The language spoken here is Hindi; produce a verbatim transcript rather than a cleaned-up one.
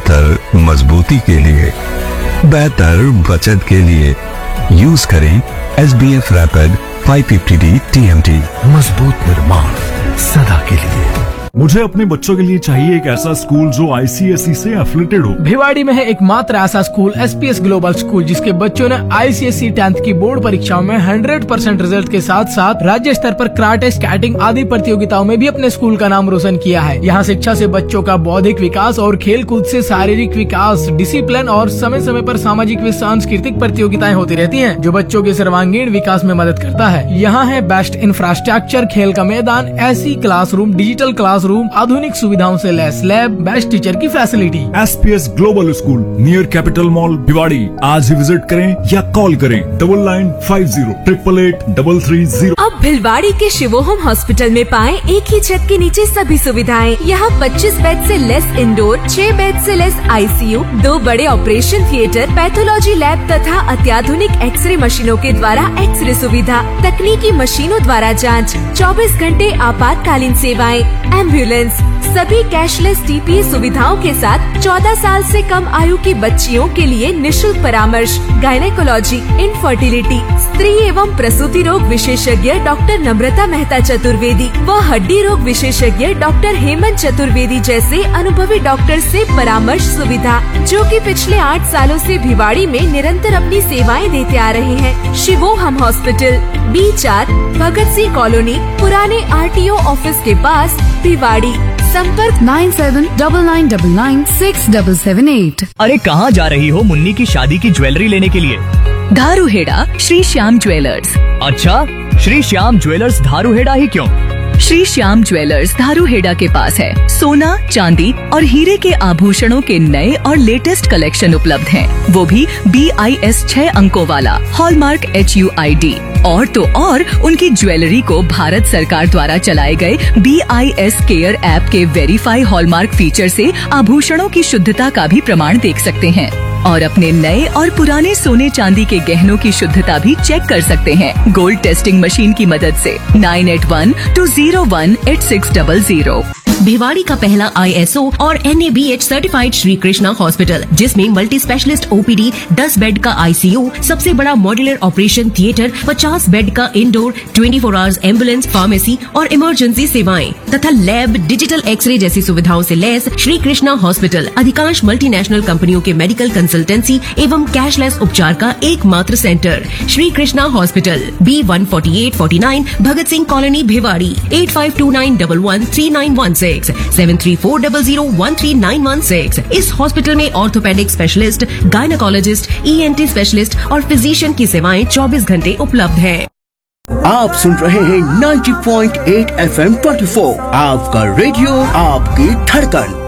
बेहतर मजबूती के लिए, बेहतर बचत के लिए यूज करें S B F rapid five fifty D T M T. मजबूत निर्माण सदा के लिए। मुझे अपने बच्चों के लिए चाहिए एक ऐसा स्कूल जो आई सी एस ई से एफिलेटेड हो। भिवाड़ी में है एकमात्र ऐसा school S P S global school, जिसके बच्चों ने आई सी एस ई टेंथ की बोर्ड परीक्षाओं में हंड्रेड परसेंट रिजल्ट के साथ साथ राज्य स्तर पर कराटे, स्केटिंग आदि प्रतियोगिताओं में भी अपने स्कूल का नाम रोशन किया है। यहाँ शिक्षा से बच्चों का बौद्धिक विकास और खेल कूद से शारीरिक विकास, डिसिप्लिन और समय समय पर सामाजिक व सांस्कृतिक प्रतियोगिताएं होती रहती है, जो बच्चों के सर्वांगीण विकास में मदद करता है। यहाँ है बेस्ट इंफ्रास्ट्रक्चर, खेल का मैदान, ऐसी क्लासरूम, डिजिटल क्लास रूम, आधुनिक सुविधाओं से लैस लैब, बेस्ट टीचर की facility. S P S global school near capital mall Bhiwadi. आज ही विजिट करें या कॉल करें double nine five zero triple eight double three zero. अब भिवाड़ी के शिवोहम हॉस्पिटल में पाएं एक ही छत के नीचे सभी सुविधाएं। यहाँ पच्चीस बेड से लेस इंडोर, छह बेड से लेस आई सी यू, दो बड़े ऑपरेशन थिएटर, पैथोलॉजी लैब तथा अत्याधुनिक एक्सरे मशीनों के द्वारा एक्सरे सुविधा, तकनीकी मशीनों द्वारा जाँच, चौबीस घंटे आपातकालीन सेवाएं, एम्बुलेंस, सभी कैशलेस टी पी ए सुविधाओं के साथ चौदह साल से कम आयु की बच्चियों के लिए निशुल्क परामर्श, गायनेकोलॉजी, इनफर्टिलिटी, स्त्री एवं प्रसूति रोग विशेषज्ञ डॉक्टर नम्रता मेहता चतुर्वेदी व हड्डी रोग विशेषज्ञ डॉक्टर हेमंत चतुर्वेदी जैसे अनुभवी डॉक्टर से परामर्श सुविधा, जो कि पिछले आठ सालों से भिवाड़ी में निरंतर अपनी सेवाएं देते आ रहे हैं। शिवोहम हॉस्पिटल, बी चार, भगत सिंह कॉलोनी, पुराने आर टी ओ ऑफिस के पास, भिवाड़ी। संपर्क nine seven double nine double nine six double seven eight. अरे कहाँ जा रही हो मुन्नी की शादी की ज्वेलरी लेने के लिए? धारूहेड़ा श्री श्याम ज्वेलर्स। अच्छा, श्री श्याम ज्वेलर्स धारूहेड़ा ही क्यों? श्री श्याम ज्वेलर्स धारूहेड़ा के पास है सोना, चांदी और हीरे के आभूषणों के नए और लेटेस्ट कलेक्शन उपलब्ध हैं। वो भी बी आई एस छह अंकों वाला, hallmark H U I D. और तो और उनकी ज्वेलरी को भारत सरकार द्वारा चलाए गए B I S care app के वेरीफाई हॉलमार्क फीचर से आभूषणों की शुद्धता का भी प्रमाण देख सकते हैं और अपने नए और पुराने सोने चांदी के गहनों की शुद्धता भी चेक कर सकते हैं गोल्ड टेस्टिंग मशीन की मदद से। Nine eight one two zero one eight six double zero. Bhiwadi का पहला आई एस ओ और N A B H certified Shri Krishna hospital, जिसमें multi specialist O P D, दस बेड का आई सी यू, सबसे बड़ा मॉड्यूलर ऑपरेशन थिएटर, पचास बेड का इंडोर, चौबीस आवर्स एम्बुलेंस, फार्मेसी और इमरजेंसी सेवाएं तथा लैब, डिजिटल एक्सरे जैसी सुविधाओं से लैस श्री कृष्णा हॉस्पिटल अधिकांश मल्टीनेशनल कंपनियों के मेडिकल कंसल्टेंसी एवं कैशलेस उपचार का एकमात्र centre. Shri Krishna hospital, B one forty eight forty nine, Bhagat Singh colony, Bhiwadi. Eight five to nine one one three nine one six, seven three four zero zero one three nine one six. इस हॉस्पिटल में orthopaedic specialist, gynaecologist, E N T specialist और फिजिशियन की सेवाएं चौबीस घंटे उपलब्ध है। आप सुन रहे हैं ninety point eight F M twenty four, आपका रेडियो, आपकी धड़कन।